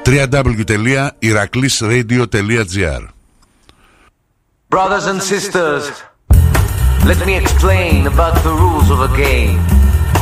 www.iraklisradio.gr. Brothers and sisters, let me explain about the rules of the game.